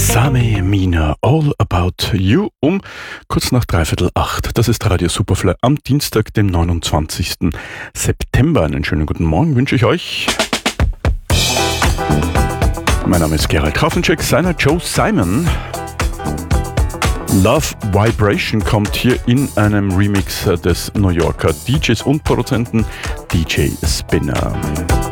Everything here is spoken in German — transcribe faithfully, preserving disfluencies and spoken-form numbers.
Same Mina, All About You, um kurz nach dreiviertel acht. Das ist Radio Superfly am Dienstag, dem neunundzwanzigsten September. Einen schönen guten Morgen wünsche ich euch. Mein Name ist Gerald Krafencheck, seiner Joe Simon. Love Vibration kommt hier in einem Remix des New Yorker D Js und Produzenten D J Spinner.